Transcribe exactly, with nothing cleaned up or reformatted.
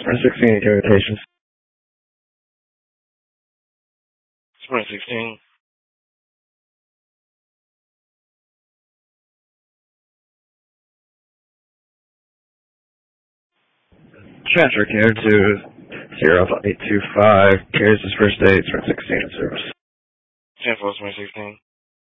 Sprint sixteen communications. Sprint sixteen. Transfer care to zero eight two five. Carries his first aid, Sprint sixteen in service. ten four, Sprint sixteen.